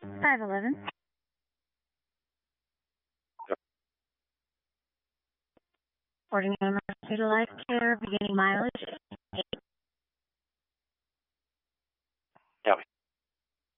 511. Boarding number to Life Care, beginning mileage